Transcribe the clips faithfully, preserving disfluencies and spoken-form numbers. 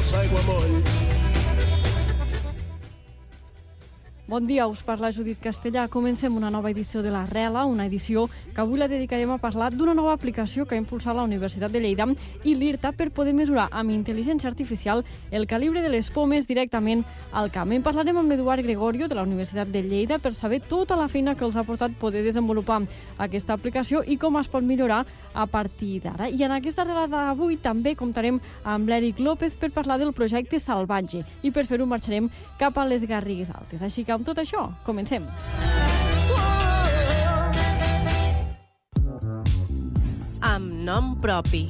s'aiguamoll. Bon dia, us parla Judit Castellà. Comencem una nova edició de La Rela, una edició que avui la dedicarem a parlar d'una nova aplicació que ha impulsat la Universitat de Lleida i l'IRTA per poder mesurar amb intel·ligència artificial el calibre de les pomes directament al camp. En parlarem amb l'Eduard Gregorio de la Universitat de Lleida per saber tota la feina que els ha portat poder desenvolupar aquesta aplicació i com es pot millorar a partir d'ara. I en aquesta Rela d'avui també comptarem amb l'Eric López per parlar del projecte Salvatge i per fer-ho marxarem cap a les Garrigues Altes. Així que amb tot això, comencem. Amb nom propi.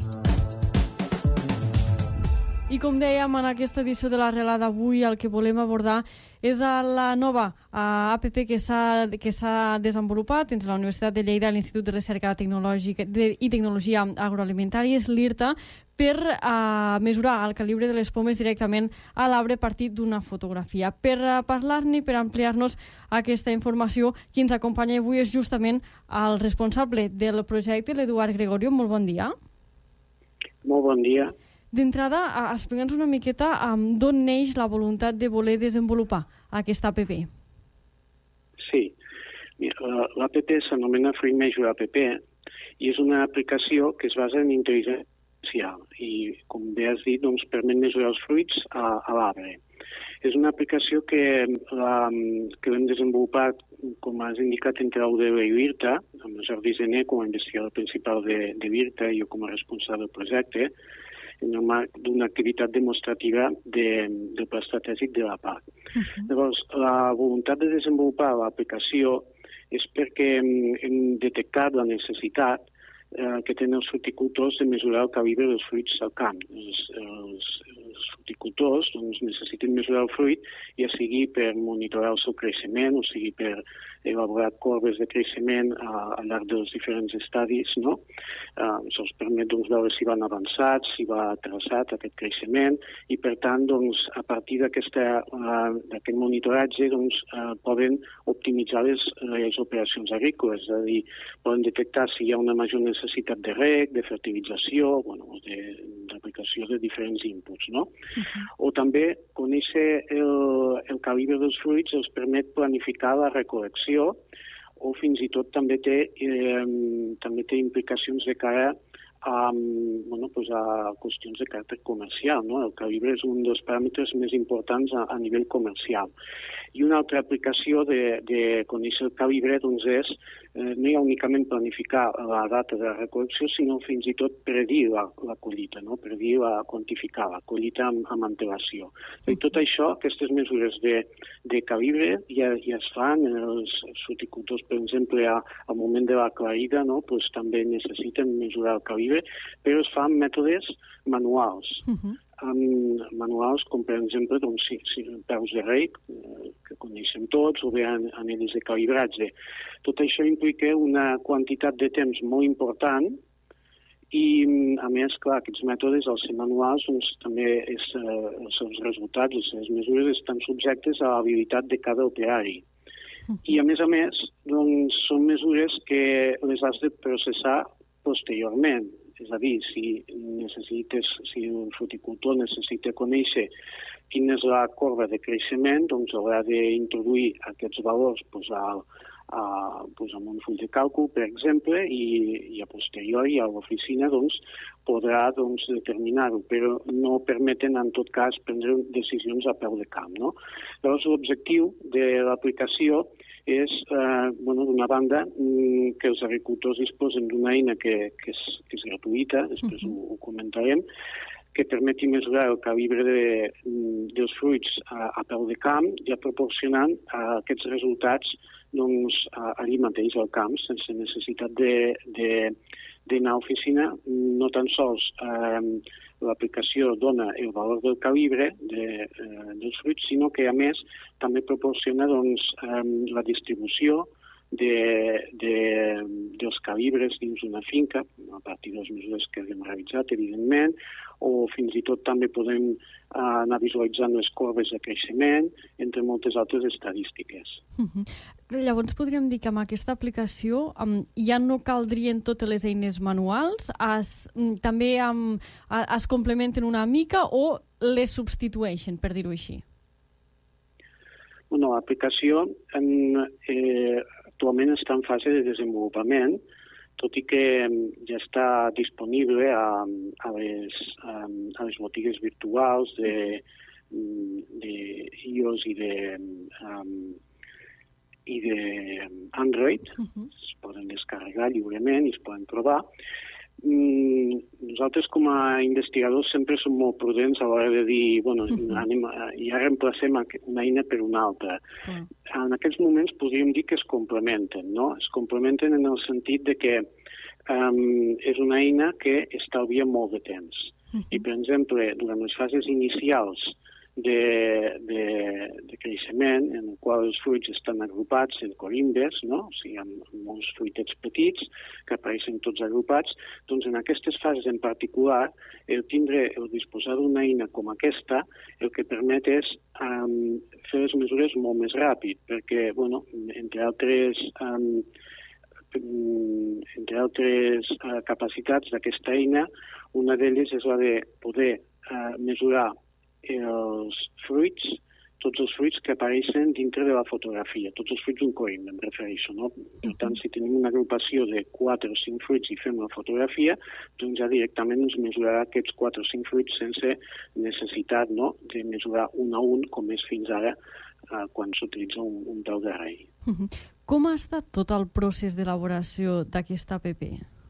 I com dèiem, en aquesta edició de la Rela d'avui el que volem abordar és la nova app que s'ha que s'ha desenvolupat entre la Universitat de Lleida i l'Institut de Recerca Tecnològica i Tecnologia Agroalimentària, és l'IRTA, per uh, mesurar el calibre de les pomes directament a l'arbre a partir d'una fotografia. Per uh, parlar-ne, per ampliar-nos aquesta informació, qui ens acompanya avui és justament el responsable del projecte, l'Eduard Gregorio. Molt bon dia. Molt bon dia. D'entrada, uh, explica'ns una miqueta um, d'on neix la voluntat de voler desenvolupar aquesta app. Sí, l'app s'anomena Fruit Measure App i és una aplicació que es basa en intel·ligència i, com bé has dit, doncs, permet mesurar els fruits a, a l'arbre. És una aplicació que, la, que l'hem desenvolupat, com has indicat, entre l'U D L i l'IRTA, amb el Jordi Zener com a investigador principal de, de l'IRTA i jo com a responsable del projecte, en el marc d'una activitat demostrativa de, del pla estratègic de la P A C. Uh-huh. Llavors, la voluntat de desenvolupar l'aplicació és perquè hem, hem detectat la necessitat eh, que tenen els fruticultors de mesurar el calibre dels fruits al camp. Els, els, els fruticultors doncs, necessiten mesurar el fruit, ja sigui per monitorar el seu creixement, o sigui per elaborar corbes de creixement a, a llarg dels diferents estadis, no? Uh, això els permet doncs, veure si van avançats, si va traçat aquest creixement, i per tant, doncs, a partir d'aquest uh, monitoratge, doncs, uh, poden optimitzar les, les operacions agrícoles, és a dir, poden detectar si hi ha una major necessitat de reg, de fertilització, bueno, d'aplicació de, de diferents inputs, no? Uh-huh. O també conèixer el, el calibre dels fruits els permet planificar la recol·lecció, o fins i tot també té, eh, també té implicacions de cara a, bueno, pues a qüestions de caràcter comercial, no? El calibre és un dels paràmetres més importants a, a nivell comercial. I una altra aplicació de, de conèixer el calibre doncs és eh, no hi ha únicament planificar la data de la recol·lecció, sinó fins i tot predir la, la collita, no? Predir la, quantificar la collita amb, amb antelació. I tot això, aquestes mesures de, de calibre ja, ja es fan, els fruticultors, per exemple, a, al moment de la clarida, no? Pues, també necessiten mesurar el calibre, però es fan mètodes manuals. Uh-huh. Um, manuals com, per exemple, doncs, si, si peus de reg, eh, que coneixem tots, o bé anelles de calibratge. Tot això implica una quantitat de temps molt important i, a més, clar, aquests mètodes, al ser manuals, doncs, també és, eh, els seus resultats, les seves mesures, estan subjectes a l'habilitat de cada operari. I, a més a més, doncs, són mesures que les has de processar posteriorment. És a dir, si necessites, si un fruticultor necessita conèixer quina és la corba de creixement, doncs haurà d'introduir aquests valors doncs, a, a, doncs, amb un full de càlcul, per exemple, i, i a posteriori a l'oficina doncs, podrà doncs, determinar-ho, però no permeten en tot cas prendre decisions a peu de camp, no? Llavors, l'objectiu de l'aplicació és, eh, bueno, d'una banda, que els agricultors disposen d'una eina que, que, és, que és gratuïta, després uh-huh. ho, ho comentarem, que permeti mesurar el calibre de, dels fruits a, a peu de camp, ja proporcionant uh, aquests resultats doncs, uh, allí mateix al camp, sense necessitat de, de, d'anar a oficina. No tan sols eh, l'aplicació dona el valor del calibre de, eh, dels fruits, sinó que, a més, també proporciona doncs, eh, la distribució de, de, dels calibres dins una finca, a partir de les mesures que hem realitzat, evidentment, o fins i tot també podem eh, anar visualitzant les corbes de creixement, entre moltes altres estadístiques. Uh-huh. Llavors podríem dir que amb aquesta aplicació um, ja no caldrien totes les eines manuals, es, també um, es complementen una mica o les substitueixen, per dir-ho així? Bueno, l'aplicació en, eh, actualment està en fase de desenvolupament, tot i que ja està disponible a, a, les, a, a les botigues virtuals de, de iOS i de... Um, i d'Android, uh-huh. Es poden descarregar lliurement i es poden provar. Mm, nosaltres com a investigadors sempre som molt prudents a l'hora de dir, bueno, uh-huh. anem a, ja reemplacem una eina per una altra. Uh-huh. En aquests moments podríem dir que es complementen, no? Es complementen en el sentit de que um, és una eina que estalvia molt de temps. Uh-huh. I, per exemple, durant les fases inicials De, de, de creixement, en el qual els fruits estan agrupats en corimbes, no? O sigui, amb, amb molts fruitets petits que apareixen tots agrupats, doncs en aquestes fases en particular, el tindre, el disposar d'una eina com aquesta, el que permet és um, fer les mesures molt més ràpid, perquè, bueno, entre altres... Um, entre altres uh, capacitats d'aquesta eina, una d'elles és la de poder uh, mesurar els fruits, tots els fruits que apareixen dintre de la fotografia, tots els fruits d'un corimbe, em refereixo, no? Per tant, si tenim una agrupació de quatre o cinc fruits i fem la fotografia, doncs ja directament ens mesurarà aquests quatre o cinc fruits sense necessitat, no?, de mesurar un a un, com és fins ara eh, quan s'utilitza un, un peu de rei. Com ha estat tot el procés d'elaboració d'aquesta app?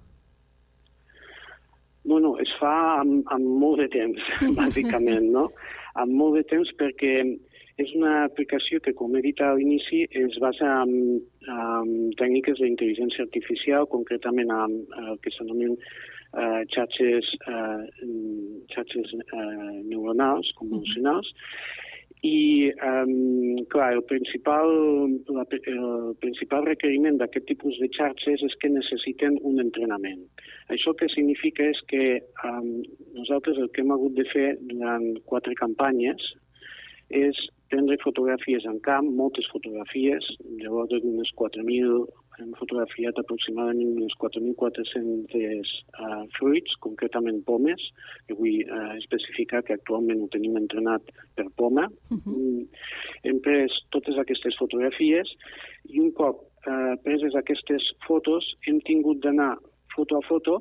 Bueno, es fa amb, amb molt de temps, bàsicament, no? Amb molt de temps perquè és una aplicació que, com he dit a l'inici, es basa en, en tècniques d'intel·ligència artificial, concretament en el que s'anomenen uh, xarxes, uh, xarxes uh, neuronals, convolucionals, i, um, clar, el principal, la, el principal requeriment d'aquest tipus de xarxes és que necessiten un entrenament. Això que significa és que um, nosaltres el que hem hagut de fer durant quatre campanyes és prendre fotografies en camp, moltes fotografies, de l'ordre d'unes quatre mil, hem fotografiat aproximadament unes quatre mil quatre-cents uh, fruits, concretament pomes, que vull uh, especificar que actualment ho tenim entrenat per poma. Uh-huh. Hem pres totes aquestes fotografies i un cop uh, preses aquestes fotos hem tingut d'anar foto a foto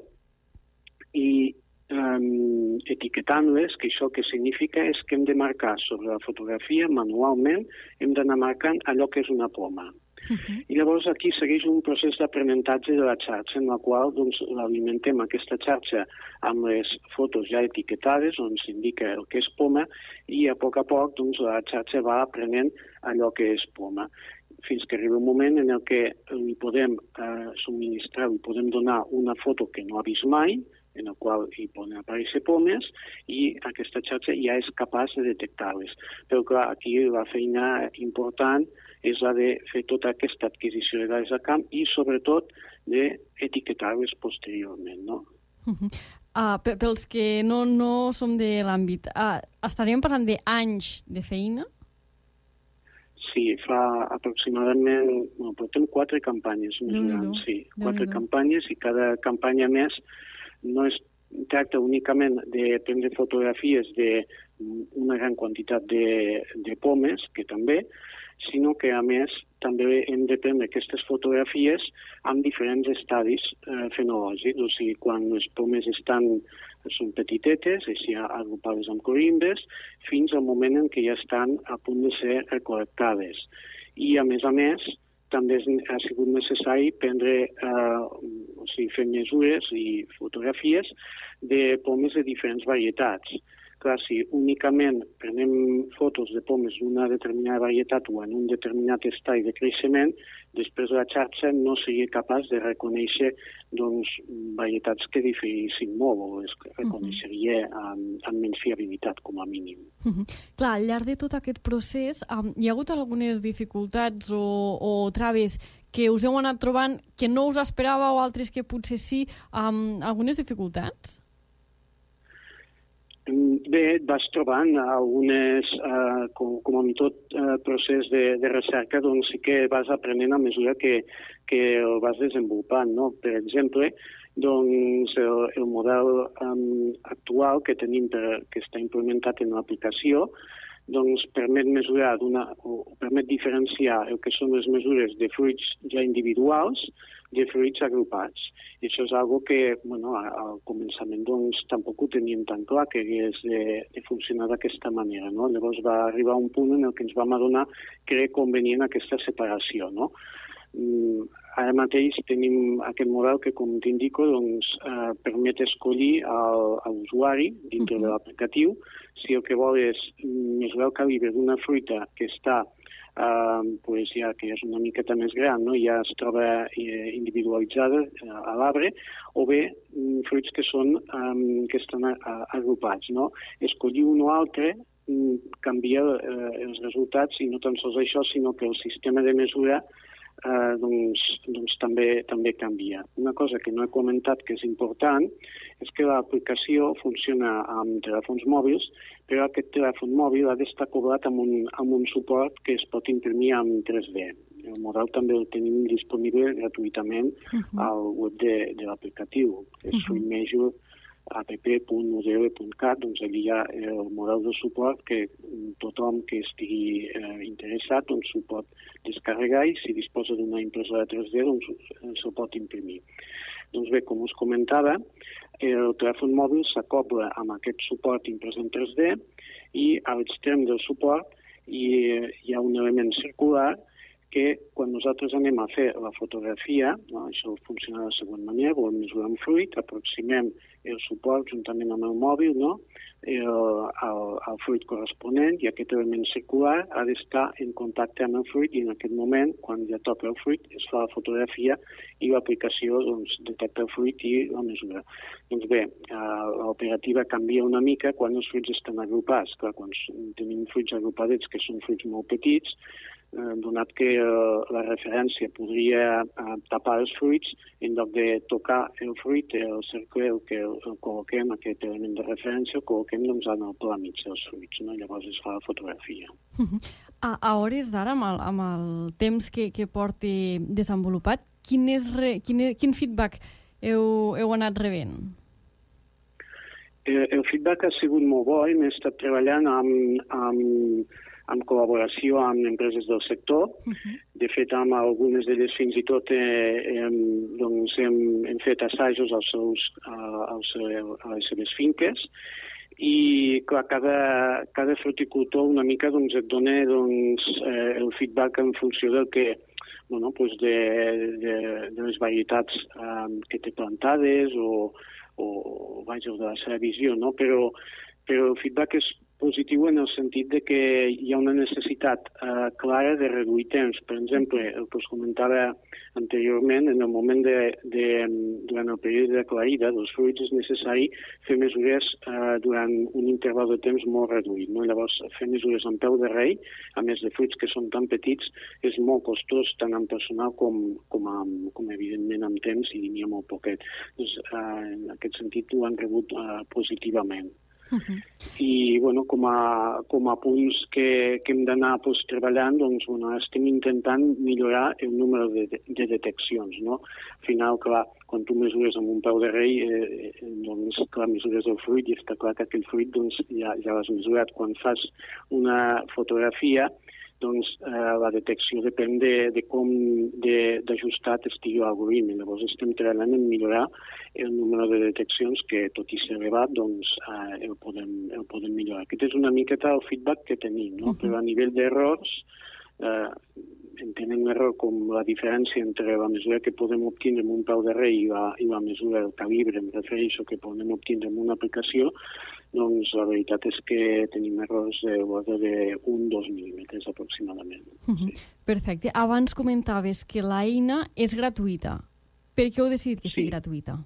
i Um, etiquetant-les, que això que significa és que hem de marcar sobre la fotografia manualment, hem d'anar marcant allò que és una poma. Uh-huh. I llavors aquí segueix un procés d'aprenentatge de la xarxa, en la qual doncs, l'alimentem aquesta xarxa amb les fotos ja etiquetades, on s'indica el que és poma, i a poc a poc doncs, la xarxa va aprenent allò que és poma, fins que arriba un moment en el que li podem eh, subministrar, li podem donar una foto que no ha vist mai, en el qual hi poden aparèixer pomes, i aquesta xarxa ja és capaç de detectar-les. Però, clar, aquí la feina important és la de fer tota aquesta adquisició de dades a camp i, sobretot, d'etiquetar-les posteriorment, no? Uh-huh. Uh, pels que no, no som de l'àmbit, uh, estaríem parlant d'anys de feina? Sí, fa aproximadament... Bueno, portem quatre campanyes mesurant, sí. Quatre campanyes i cada campanya més no es tracta únicament de prendre fotografies d'una gran quantitat de, de pomes, que també, sinó que, a més, també hem de prendre aquestes fotografies amb diferents estadis eh, fenològics. O sigui, quan les pomes estan, són petitetes, així agrupades amb corimbes, fins al moment en què ja estan a punt de ser recol·lectades. I, a més a més, també ha sigut necessari prendre, eh, o sigui, fer mesures i fotografies de pomes de diferents varietats. Clar, si únicament prenem fotos de pomes d'una determinada varietat o en un determinat estadi de creixement, després la xarxa no seria capaç de reconèixer doncs, varietats que diferissin molt, o es reconeixeria amb, amb menys fiabilitat, com a mínim. Uh-huh. Clar, al llarg de tot aquest procés um, hi ha hagut algunes dificultats o, o traves que us heu anat trobant que no us esperàveu, o altres que potser sí, um, algunes dificultats? tot bé et vas trobant algunes, eh, com, com en tot eh, procés de, de recerca, doncs sí que vas aprenent a mesura que, que el vas desenvolupant, no? Per exemple, doncs el, el model um, actual que tenim, per, que està implementat en l'aplicació, doncs permet mesurar d'una, o permet diferenciar el que són les mesures de fruits ja individuals de fruits agrupats. I això és algo que, bueno, al començament doncs tampoc ho teníem tan clar que hagués de, de funcionar d'aquesta manera, no? Llavors va arribar un punt en el que ens vam adonar que era convenient aquesta separació, no? Mm, ara mateix tenim aquest model que, com t'indico, doncs, eh, permet escollir al, a l'usuari dintre uh-huh. de l'aplicatiu si el que vol és mesurar el calibre d'una fruita que està Uh, pues ja que és una miqueta més gran, no? Ja es troba eh, individualitzada uh, a l'arbre, o bé um, fruits que són um, que estan a, a, agrupats, no? Escollir un o altre um, canvia uh, els resultats, i no tan sols això, sinó que el sistema de mesura uh, doncs, doncs també, també canvia. Una cosa que no he comentat que és important és que l'aplicació funciona amb telèfons mòbils, però aquest telèfon mòbil ha d'estar cobrat amb un, amb un suport que es pot imprimir en tres D. El model també el tenim disponible gratuïtament uh-huh. al web de, de l'aplicatiu, que és uh-huh. fruitmeasure app punt u d l punt cat, doncs allà hi ha el model de suport que tothom que estigui eh, interessat doncs ho pot descarregar, i si disposa d'una impressora tres D doncs se'l pot imprimir. Doncs bé, com us comentava, el telèfon mòbil s'acopla amb aquest suport imprès en tres D, i a l'extrem del suport hi, hi ha un element circular que quan nosaltres anem a fer la fotografia, no, això funciona de la següent manera, volem mesurar un fruit, aproximem el suport juntament amb el mòbil, no, el, el, el fruit corresponent, i aquest element circular ha d'estar en contacte amb el fruit, i en aquest moment, quan ja toca el fruit, es fa la fotografia i l'aplicació doncs, detecta el fruit i la mesura. Doncs bé, l'operativa canvia una mica quan els fruits estan agrupats. Clar, quan tenim fruits agrupadets, que són fruits molt petits, Eh, donat que eh, la referència podria eh, tapar els fruits, en lloc de tocar el fruit, el cercle, el que el, el col·loquem, aquest element de referència, el col·loquem doncs, en el pla mig dels fruits, no? Llavors es fa la fotografia. A, a hores d'ara, amb, el, amb el temps que, que porti desenvolupat, quin, és re, quin, quin feedback heu, heu anat rebent? El, el feedback ha sigut molt bo, i hem estat treballant amb... amb en col·laboració amb empreses del sector. Uh-huh. De fet, amb algunes d'elles fins i tot eh, hem, doncs hem, hem fet assajos als seus, als, a les seves finques, i clar, cada, cada fruticultor una mica doncs, et dona doncs, eh, el feedback en funció del que, bueno, doncs de, de, de les varietats eh, que té plantades o, o vaja, de la seva visió, no? Però, però el feedback és positiu en el sentit de que hi ha una necessitat eh, clara de reduir temps. Per exemple, el que us comentava anteriorment, en el moment de, de, durant el període de clarida dels fruits és necessari fer mesures eh, durant un interval de temps molt reduït, no? Llavors, fer mesures en peu de rei, a més de fruits que són tan petits, és molt costós tant en personal com, com, amb, com evidentment amb temps, i n'hi ha molt poquet. Doncs, eh, en aquest sentit ho han rebut eh, positivament. Uh-huh. I bueno, com a, com a punts que, que hem d'anar pues, treballant, doncs, bueno, estem intentant millorar el número de, de deteccions, no? Al final, clar, quan tu mesures amb un peu de rei, eh, doncs, clar, mesures el fruit, i està clar que aquell fruit doncs, ja, ja l'has mesurat. Quan fas una fotografia, doncs eh, la detecció depèn de, de com d'ajustat estigui l'algoritme. Llavors estem treballant en millorar el número de deteccions, que tot i ser elevat, doncs eh, el, podem, el podem millorar. Aquest és una miqueta el feedback que tenim, no? Uh-huh. Però a nivell d'errors, eh, entenem l'error com la diferència entre la mesura que podem obtindre amb un peu de rei i la, i la mesura del calibre, em refereixo, que podem obtindre amb una aplicació, doncs la veritat és que tenim errors de l'ordre d'un dos mil·límetres aproximadament. Uh-huh. Sí. Perfecte. Abans comentaves que l'eina és gratuïta. Per què heu decidit que sigui sí. gratuïta?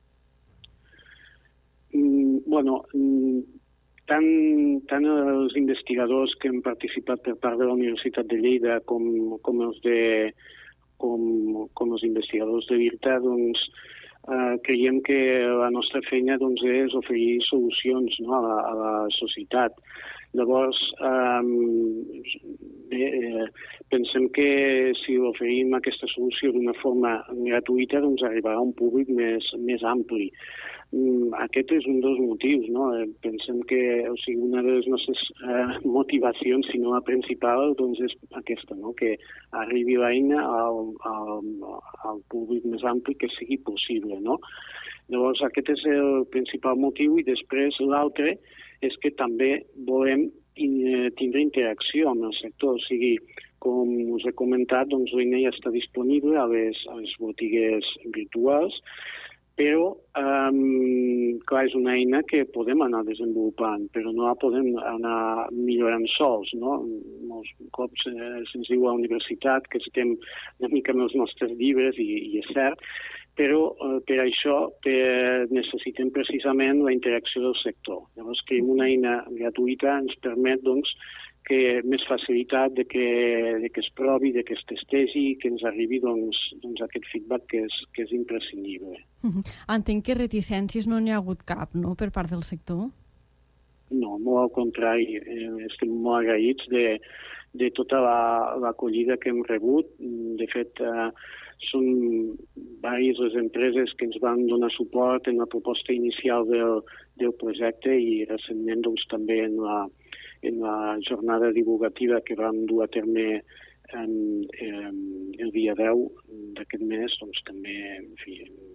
Mm, bueno, mm, tant, tant els investigadors que han participat per part de la Universitat de Lleida com, com, els, de, com, com els investigadors de l'IRTA, doncs, eh, creiem que la nostra feina doncs, és oferir solucions, no?, a, la, a la societat. Llavors, eh, bé, eh, pensem que si oferim aquesta solució d'una forma gratuïta, doncs arribarà a un públic més, més ampli. Aquest és un dels motius, no? Pensem que, o sigui, una de les nostres eh, motivacions, si no la principal, doncs és aquesta, no?, que arribi l'eina al, al, al públic més ampli que sigui possible, no? Llavors, aquest és el principal motiu, i després l'altre és que també volem tindre interacció amb el sector, o sigui, com us he comentat, doncs l'eina ja està disponible a les, a les botigues virtuals, però, um, clar, és una eina que podem anar desenvolupant, però no la podem anar millorant sols, no? Molts cops eh, se'ns diu a la universitat que estem una mica amb els nostres llibres, i, i és cert, però eh, per això per, necessitem precisament la interacció del sector. Llavors, que una eina gratuïta ens permet, doncs, que més facilitat de que, de que es provi, de que es testegi, i que ens arribi doncs, doncs aquest feedback que és, que és imprescindible. Uh-huh. Entenc que reticències no n'hi ha hagut cap, no?, per part del sector? No, molt al contrari. Eh, estem molt agraïts de, de tota l'acollida la, que hem rebut. De fet, eh, són diverses les empreses que ens van donar suport en la proposta inicial del, del projecte, i recentment doncs, també en la en la jornada divulgativa que vam dur a terme en, en, el dia deu d'aquest mes, doncs també, en fi,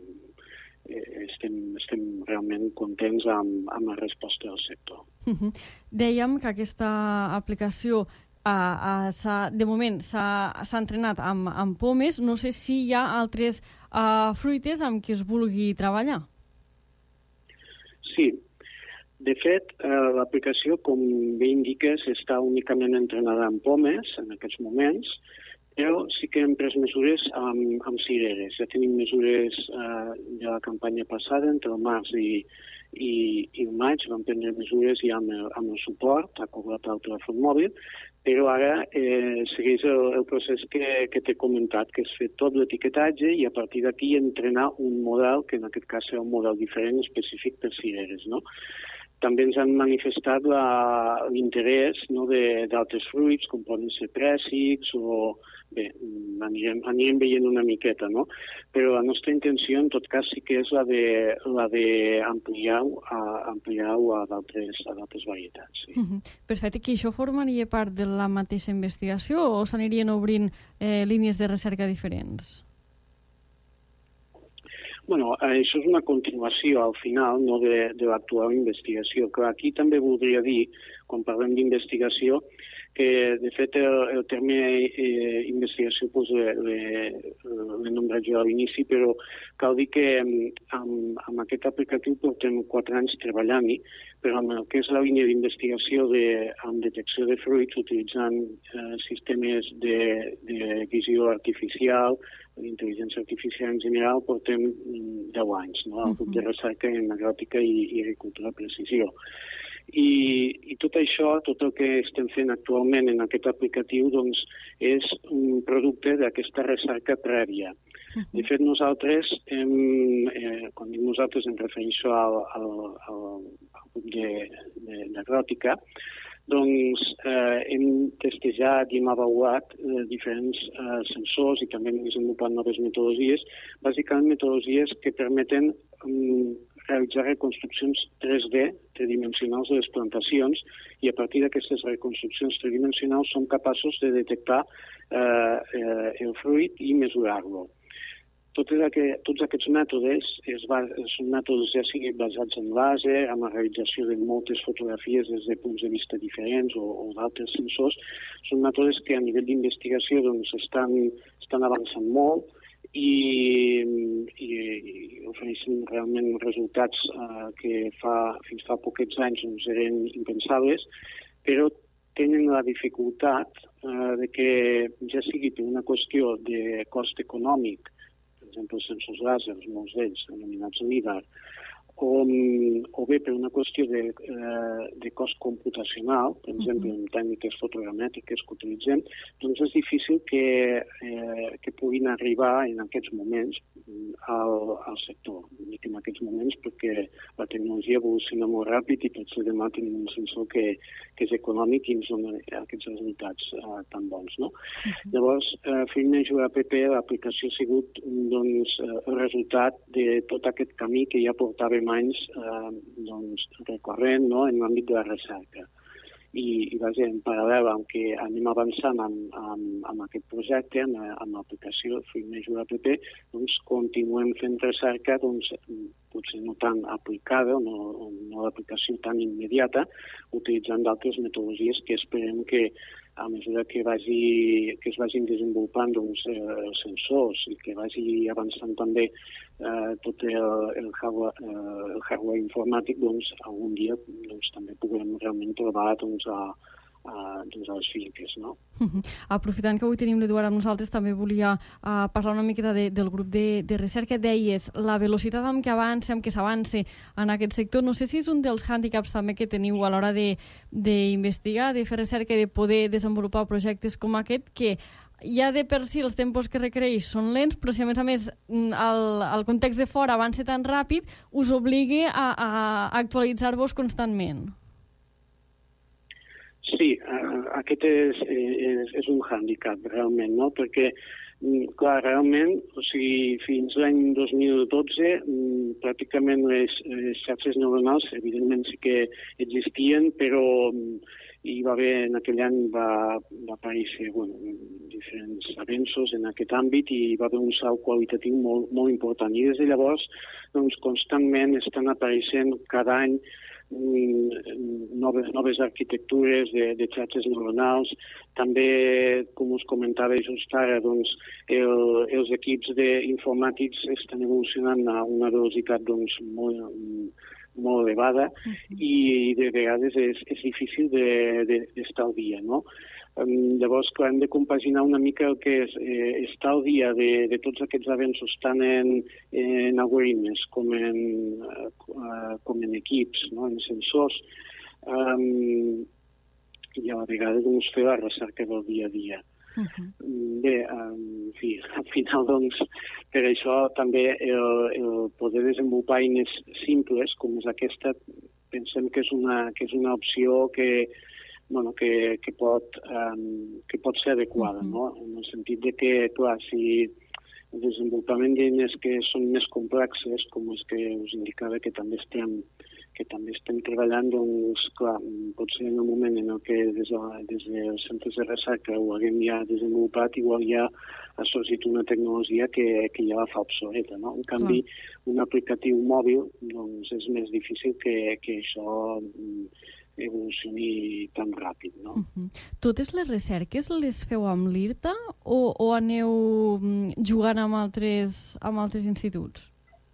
estem, estem realment contents amb, amb la resposta del sector. Uh-huh. Dèiem que aquesta aplicació uh, uh, de moment s'ha entrenat amb, amb pomes. No sé si hi ha altres uh, fruites amb qui es vulgui treballar. Sí. De fet, eh, l'aplicació, com bé indiques, està únicament entrenada amb pomes en aquests moments, però sí que hem pres mesures amb, amb cireres. Ja tenim mesures eh, de la campanya passada, entre el març i, i, i el maig, vam prendre mesures ja amb el, amb el suport acordat al telèfon mòbil, però ara eh, segueix el, el procés que, que t'he comentat, que és fer tot l'etiquetatge i a partir d'aquí entrenar un model, que en aquest cas serà un model diferent, específic per cireres, no? També ens han manifestat l'interès, no, d'altres fruits, com poden ser prèssics, o bé, anirem, anirem veient una miqueta, no? Però la nostra intenció, en tot cas, sí que és la de, la de ampliar-ho ampliar a d'altres varietats. Sí. Uh-huh. Perfecte. Que això formaria part de la mateixa investigació o s'anirien obrint eh, línies de recerca diferents? Bueno, això és una continuació, al final, no, de, de l'actual investigació. Clar, aquí també voldria dir, quan parlem d'investigació, que, de fet, el, el terme eh, investigació pues, l'he nombrat jo a l'inici, però cal dir que amb, amb aquest aplicatiu portem quatre anys treballant-hi, però amb el que és la línia d'investigació de, amb detecció de fruits, utilitzant eh, sistemes de, de visió artificial, l'intel·ligència artificial en general, portem deu anys, no?, al grup de recerca en agròtica i, i agricultura de precisió. I, I tot això, tot el que estem fent actualment en aquest aplicatiu, doncs, és un producte d'aquesta recerca prèvia. De fet, nosaltres, hem, eh, quan dic nosaltres, em refereixo al, al, al, al grup d'agròtica, doncs eh, hem testejat i hem avaluat eh, diferents eh, sensors i també hem desenvolupat noves metodologies, bàsicament metodologies que permeten um, realitzar reconstruccions tres D, tridimensionals de les plantacions, i a partir d'aquestes reconstruccions tridimensionals som capaços de detectar eh, eh, el fruit i mesurar-lo. Tots, aquest, tots aquests mètodes és, són mètodes ja sigui basats en làser, amb la realització de moltes fotografies des de punts de vista diferents o, o d'altres sensors. Són mètodes que a nivell d'investigació doncs, estan, estan avançant molt i, i, i ofereixen realment resultats eh, que fa, fins fa poquets anys doncs, eren impensables, però tenen la dificultat eh, de que ja sigui per una qüestió de cost econòmic, per exemple, els sensors làsers, molts d'ells, denominats LIDAR, o, o bé per una qüestió de, eh, de cost computacional, per exemple, en tècniques fotogramètriques que utilitzem, doncs és difícil que, eh, que puguin arribar en aquests moments al, al sector. Dic en aquests moments perquè la tecnologia evoluciona molt ràpid i potser demà tenim un sensor que, que és econòmic i ens dona aquests resultats eh, tan bons, no? Uh-huh. Llavors, eh, Free App, l'aplicació ha sigut doncs, eh, el resultat de tot aquest camí que ja portàvem anys eh, doncs, recorrent, no?, en l'àmbit de la recerca. I, i vaja, en paral·lel amb que anem avançant amb, amb, amb aquest projecte, amb, amb l'aplicació Free App, doncs continuem fent recerca, doncs, potser no tan aplicada, no, no l'aplicació tan immediata, utilitzant d'altres metodologies que esperem que a mesura que, vagi, que es vagin desenvolupant doncs, eh, els sensors i que vagi avançant també eh, tot el, el, hardware, eh, el hardware informàtic, doncs algun dia doncs, també puguem realment trobar doncs, a, a, doncs, a les finques, no? Uh-huh. Aprofitant que avui tenim l'Eduard amb nosaltres, també volia uh, parlar una miqueta de, del grup de, de recerca. Deies, la velocitat amb què avança, amb què s'avança en aquest sector, no sé si és un dels hàndicaps també que teniu a l'hora d'investigar, de, de fer recerca i de poder desenvolupar projectes com aquest, que ja de per si els tempos que requereix són lents, però si a més a més el, el context de fora avança tan ràpid, us obligui a, a actualitzar-vos constantment. Sí, uh, aquest és, és, és un hàndicap, realment, no? Perquè, clar, realment, o sigui, fins l'any dos mil dotze, pràcticament les, les xarxes neuronals, evidentment sí que existien, però hi va haver, en aquell any va, va aparèixer, bueno, diferents avenços en aquest àmbit i hi va haver un salt qualitatiu molt, molt important. I des de llavors, doncs, constantment estan apareixent cada any noves, noves arquitectures de, de xarxes neuronals. També, com us comentava just ara, doncs, el, els equips informàtics estan evolucionant a una velocitat doncs, molt, molt elevada i de vegades és, és difícil d'estar al dia, no? Llavors, clar, hem de compaginar una mica el que és eh, estar al dia de, de tots aquests avenços, tant en, en algoritmes com en, uh, com en equips, no? En sensors, um, i a la vegada doncs, fer la recerca del dia a dia. Uh-huh. Bé, um, en fi, al final, doncs, per això també el, el poder desenvolupar eines simples, com és aquesta, pensem que és una, que és una opció que bueno, que, que, pot, um, que pot ser adequada, uh-huh. no? En el sentit de que, clar, si el desenvolupament d'eines que són més complexes, com és que us indicava que també estem, que també estem treballant, doncs, clar, potser en el moment en el que des, de, des dels centres de recerca ho haguem ja desenvolupat, igual ja ha sorgit una tecnologia que, que ja la fa obsoleta, no? En canvi, uh-huh. un aplicatiu mòbil, doncs, és més difícil que, que això evolucioni tan ràpid, no? Uh-huh. Totes les recerques les feu amb l'IRTA o, o aneu jugant amb altres, amb altres instituts?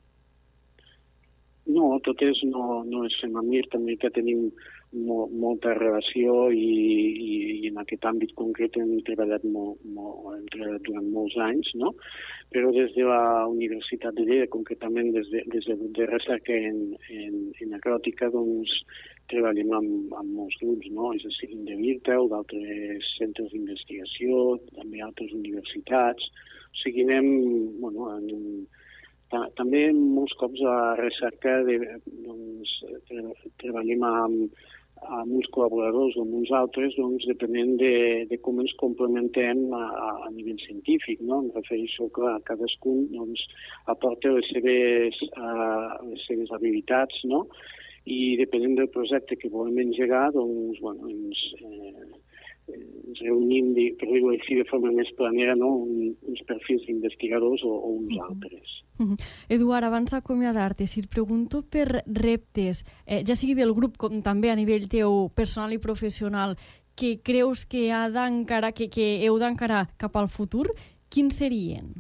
No, totes no, no les fem amb l'IRTA. Amb l'IRTA tenim mo, molta relació i, i, i en aquest àmbit concret hem treballat, molt, molt, hem treballat durant molts anys, no? Però des de la Universitat de Lleida, concretament des de, des de, de recerca en, en, en agròtica, doncs treballem amb, amb molts grups, no? És a dir, de l'IRTA o d'altres centres d'investigació, també altres universitats. O sigui, anem, bueno, anem, també molts cops a la recerca de, doncs, treballem amb, amb uns col·laboradors o amb uns altres, doncs, depenent de, de com ens complementem a, a nivell científic, no? Em refereixo que a cadascun doncs, aporta les seves, uh, les seves habilitats, no? I depenent del projecte que volem engegar, doncs, bueno, ens, eh, ens reunim, per dir-ho així, de forma més planera, no? Un, uns perfils d'investigadors o, o uns uh-huh. altres. Uh-huh. Eduard, abans d'acomiadar-te, si et pregunto per reptes, eh, ja sigui del grup com també a nivell teu personal i professional, que creus que, ha d'encarar, que, que heu d'encarar cap al futur, quins serien?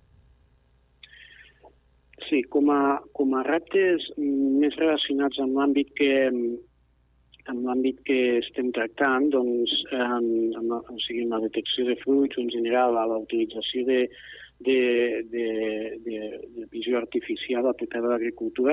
Sí, com a, com a reptes més relacionats amb l'àmbit que, amb l'àmbit que estem tractant, doncs, amb, amb, o sigui, amb la detecció de fruits, en general, a la utilització de, de, de, de, de visió artificial aplicada a l'agricultura,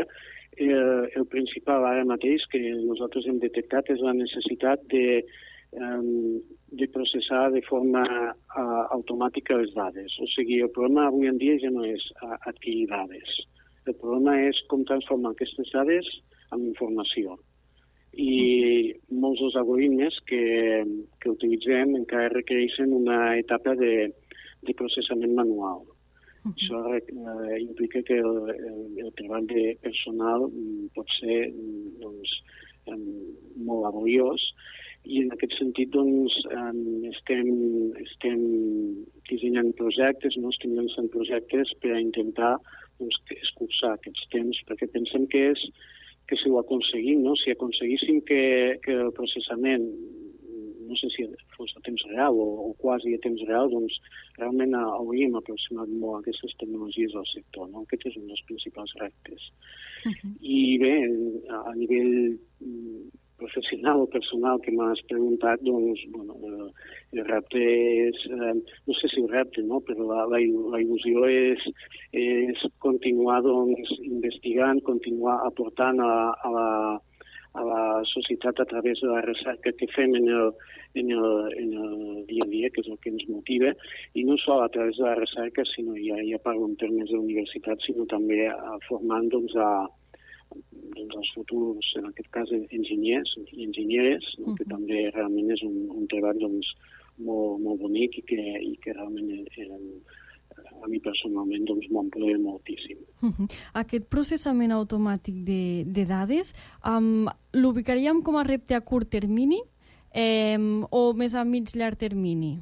el, el principal ara mateix que nosaltres hem detectat és la necessitat de, um, de processar de forma uh, automàtica les dades. O sigui, el problema avui en dia ja no és uh, adquirir dades. El problema és com transformar aquestes dades en informació. I molts dels algoritmes que, que utilitzem encara requereixen una etapa de, de processament manual. Uh-huh. Això eh, implica que el, el, el treball de personal pot ser doncs, molt laboriós i en aquest sentit doncs, estem, estem dissenyant projectes, no? Estem llançant projectes per a intentar doncs, escurçar aquests temps, perquè pensem que és que si ho aconseguim, no? Si aconseguíssim que, que el processament, no sé si fos a temps real o, o quasi a temps real, doncs realment hauríem aproximat molt aquestes tecnologies al sector, no? Aquest és un dels principals reptes. Uh-huh. I bé, a, a nivell professional o personal que m'has preguntat, doncs, bueno, el, el repte és, eh, no sé si el repte, no? Però la, la, la il·lusió és, és continuar, doncs, investigant, continuar aportant a, a, la, a la societat a través de la recerca que fem en el, en el, en el dia a dia, que és el que ens motiva, i no sols a través de la recerca, sinó ja, ja parlo en termes d'universitat, sinó també a, formant, doncs, a doncs, els futurs, en aquest cas, enginyers i enginyeres, no? Uh-huh. Que també realment és un, un treball doncs, molt, molt bonic i que, i que realment eren, a mi personalment doncs, m'omple moltíssim. Uh-huh. Aquest processament automàtic de, de dades um, l'ubicaríem com a repte a curt termini eh, o més a mig llarg termini?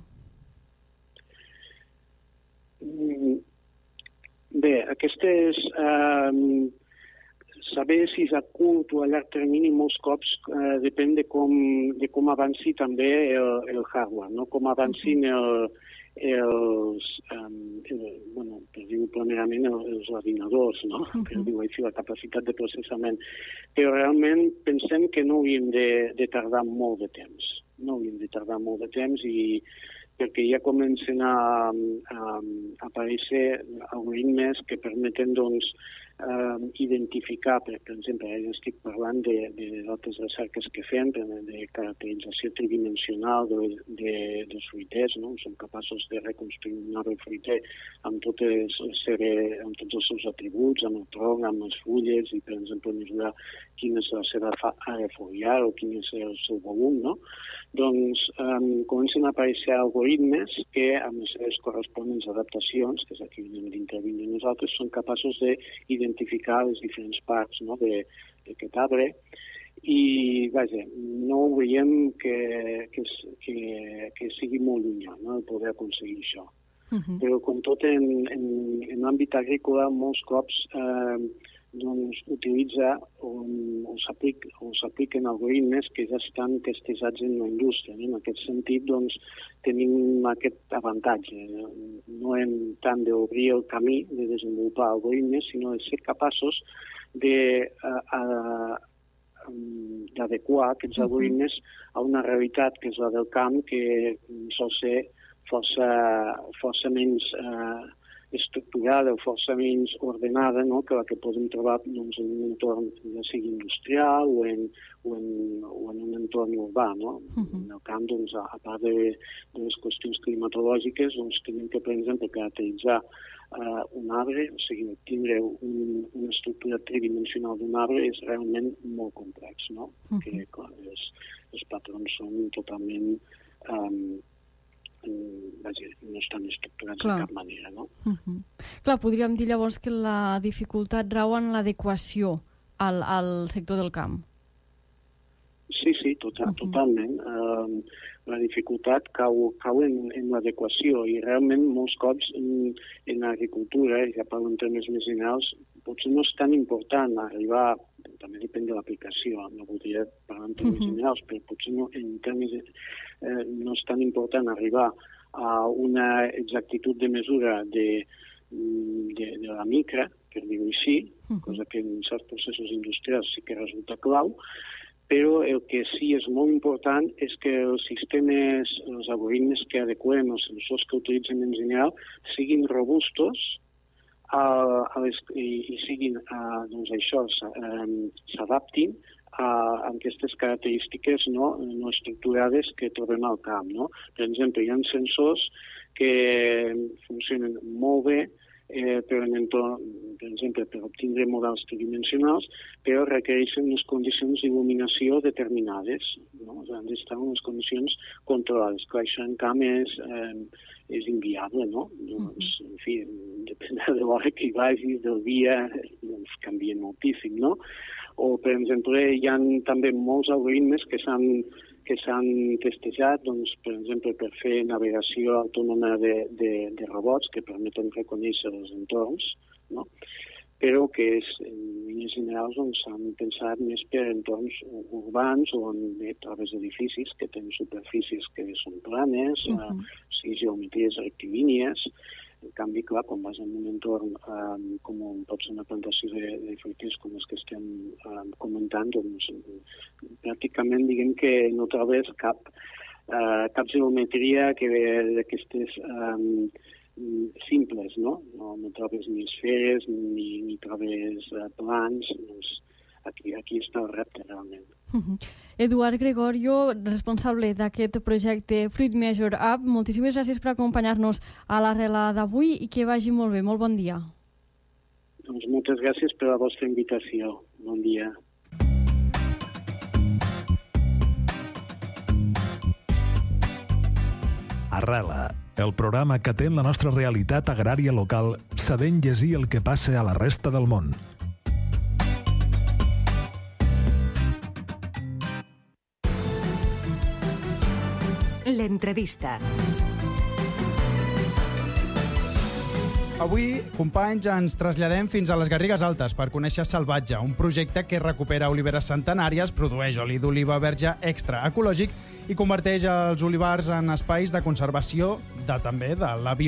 Bé, aquestes... Eh, saber si és a curt o a llarg termini molts cops eh, depèn de com, de com avanci també el, el hardware, no? Com avancin el, els, um, el, bueno, per dir-ho planerament, el, els ordinadors, no? Uh-huh. Per dir-ho així, la capacitat de processament. Però realment pensem que no hauríem de, de tardar molt de temps. No hauríem de tardar molt de temps i perquè ja comencen a, a, a aparèixer algoritmes que permeten, doncs, Uh, identificar, per, per exemple, ara estic parlant de, de d'altres recerques que fem, de, de caracterització tridimensional de, de, dels fruiters, no? Som capaços de reconstruir un arbre fruiter amb, totes les seves, amb tots els seus atributs, amb el tronc, amb les fulles, i, per exemple, mesurar quina és la seva àrea foliar o quin és el seu volum, no? Doncs um, comencen a aparèixer algoritmes que, amb les seves corresponents adaptacions, que és aquí on hem d'intervenir nosaltres, són capaços d'identificar les diferents parts, no? d'aquest arbre. I, vaja, no veiem que, que, que, que sigui molt llunyà, no? El poder aconseguir això. Uh-huh. Però, com tot en, en, en l'àmbit agrícola, molts cops eh, doncs, utilitza o, o s'apliquen algoritmes que ja estan testejats en la indústria. En aquest sentit, doncs, tenim aquest avantatge. No hem tant d'obrir el camí de desenvolupar algoritmes, sinó de ser capaços de, a, a, d'adequar aquests algoritmes a una realitat que és la del camp, que sol ser força, força menys eh, estructurada o força menys ordenada, no? Que la que podem trobar, doncs, en un entorn ja sigui industrial o en, o en, o en un entorn urbà. No? Uh-huh. En el camp, doncs, a, a part de, de les qüestions climatològiques, doncs, tenim que, per exemple, caracteritzar uh, un arbre, o sigui, tindre un, una estructura tridimensional d'un arbre és realment molt complex, no? Uh-huh. Que, clar, els, els patrons són totalment... Um, vaja, no estan estructurats Clar. de cap manera, no? Uh-huh. Clar, podríem dir llavors que la dificultat rau en l'adequació al, al sector del camp. Sí, sí, total, uh-huh. totalment. Uh, la dificultat cau, cau en, en l'adequació i realment molts cops en, en l'agricultura, ja parlo en termes més generals, potser no és tan important arribar, també depèn de l'aplicació, no voldria parlar en termes uh-huh. generals, però potser no, en termes de, eh, no és tan important arribar a una exactitud de mesura de, de, de la micra, per dir-ho així, uh-huh. cosa que en certs processos industrials sí que resulta clau, però el que sí és molt important és que els sistemes, els algoritmes que adequem, els sensors que utilitzem en general, siguin robustos uh, a les, i, i siguin, uh, doncs això, s'adaptin a aquestes característiques no, no estructurades que trobem al camp. No? Per exemple, hi ha sensors que funcionen molt bé eh, per, en entorn, per exemple, per obtindre models tridimensionals, però requereixen unes condicions d'il·luminació determinades. No? Han d'estar en unes condicions controlades. Clar, això en camp és, eh, és inviable, no? Doncs, en fi, depèn de l'hora que hi vagis, del dia, doncs canvia moltíssim, no? O, per exemple, hi ha també molts algoritmes que s'han que s'han testejat, doncs, per exemple, per fer navegació autònoma de, de, de robots que permeten reconèixer els entorns, no? Però que és, en línies generals doncs, s'han pensat més per entorns urbans o en, a través d'edificis que tenen superfícies que són planes, uh -huh. eh, o sigui, geometries rectilínies. En canvi, clar, quan vas en un entorn eh, com pot ser una plantació de, de fruiters com els que estem eh, comentant, doncs pràcticament diguem que no trobes cap, eh, cap geometria que ve d'aquestes eh, simples, no? No, no trobes ni esferes ni, ni trobes eh, plans, doncs aquí, aquí està el repte realment. Uh-huh. Eduard Gregorio, responsable d'aquest projecte Fruit Measure App, moltíssimes gràcies per acompanyar-nos a l'Arrela d'avui i que vagi molt bé. Molt bon dia. Doncs moltes gràcies per la vostra invitació. Bon dia. Arrela, el programa que atén la nostra realitat agrària local sabent llegir el que passa a la resta del món. L'entrevista. Avui, companys, ens traslladem fins a les Garrigues Altes per conèixer Salvatge, un projecte que recupera oliveres centenàries, produeix oli d'oliva verge extra ecològic i converteix els olivars en espais de conservació de, també de la biodiversitat.